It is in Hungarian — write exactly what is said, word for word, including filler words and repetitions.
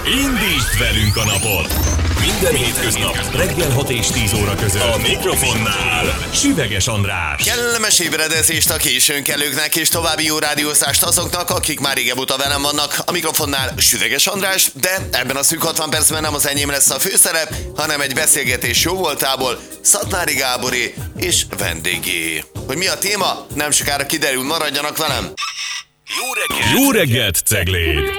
Indítsd velünk a napot! Minden hétköznap reggel hat és tíz óra között a mikrofonnál Süveges András. Kellemes ébredezést a későn kelőknek és további jó rádiózást azoknak, akik már régebb óta velem vannak. A mikrofonnál Süveges András, de ebben a szűk hatvan percben nem az enyém lesz a főszerep, hanem egy beszélgetés jó voltából Szatmári Gáboré és vendégé. Hogy mi a téma? Nem sokára kiderül, maradjanak velem. Jó reggelt! Jó reggelt, Cegléd!